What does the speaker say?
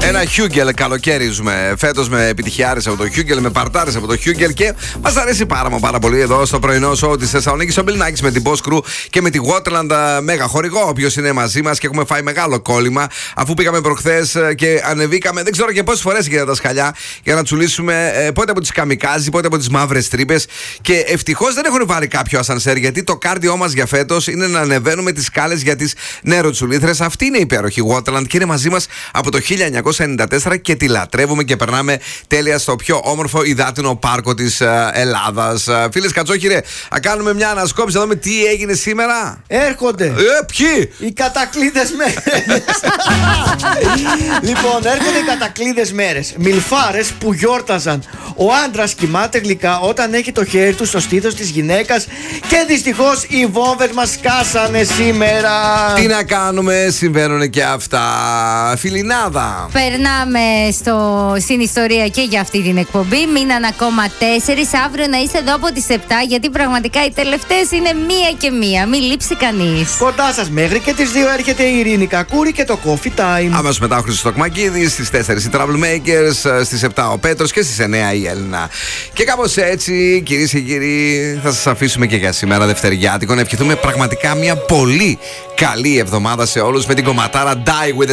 Ένα Χιούγκελ καλοκαίριζουμε φέτος με επιτυχιάρες από το Χιούγκελ, με παρτάρες από το Χιούγκελ και μας αρέσει πάρα πολύ εδώ στο πρωινό σοου της Θεσσαλονίκης. Ο Bill Nackis με την Boss Crew και με τη Waterland μέγα χορηγό, ο οποίος είναι μαζί μας και έχουμε φάει μεγάλο κόλλημα αφού πήγαμε προχθές και ανεβήκαμε δεν ξέρω και πόσες φορές για τα σκαλιά για να τσουλήσουμε πότε από τις καμικάζι, πότε από τις μαύρες τρύπες. Και ευτυχώς δεν έχουν βάλει κάποιο ασανσέρ γιατί το κάρδιό μας για φέτος είναι να ανεβαίνουμε τις σκάλες για τις νεροτσουλήθρες. Αυτή είναι η υπέροχη Waterland και είναι μαζί μας από το 1994 και τη λατρεύουμε και περνάμε τέλεια στο πιο όμορφο υδάτινο πάρκο της Ελλάδας. Φίλες Κατσόχυρε, να κάνουμε μια ανασκόπηση να δούμε τι έγινε σήμερα. Έρχονται. Ποιοι? Οι κατακλείδες μέρες. Λοιπόν, έρχονται οι κατακλείδες μέρες. Μιλφάρες που γιόρταζαν. Ο άντρας κοιμάται γλυκά όταν έχει το χέρι του στο στήθος της γυναίκας και δυστυχώς οι βόμβες μας σκάσανε σήμερα. Τι να κάνουμε, συμβαίνουν και αυτά. Φιλινάδα. Περνάμε στην ιστορία και για αυτή την εκπομπή. Μείναν ακόμα 4. Αύριο να είστε εδώ από τις 7 γιατί πραγματικά οι τελευταίες είναι 1 και 1. Μην λείψει κανείς. Κοντά σας μέχρι και τις 2 έρχεται η Ειρήνη Κακούρη και το Coffee Time. Αμέσως μετά ο Χρήστος Τοκμακίδης, στις 4 οι Troublemakers, στις 7 ο Πέτρος και στις 9 η Έλληνα. Και κάπως έτσι, κυρίες και κύριοι, θα σας αφήσουμε και για σήμερα Δευτεριάτικο. Να ευχηθούμε πραγματικά μια πολύ καλή εβδομάδα σε όλους με την κομματάρα Die With